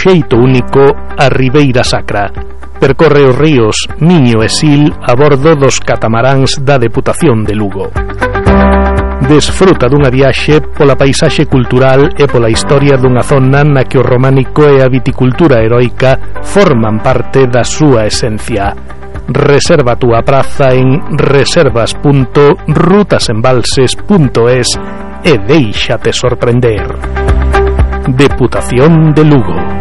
xeito único a Ribeira Sacra. Percorre os ríos Miño e Sil a bordo dos catamaráns da Deputación de Lugo. Desfruta dunha viaxe pola paisaxe cultural e pola historia dunha zona na que o románico e a viticultura heroica forman parte da súa esencia. Reserva a túa praza en reservas.rutasembalses.es e déixate sorprender. Deputación de Lugo.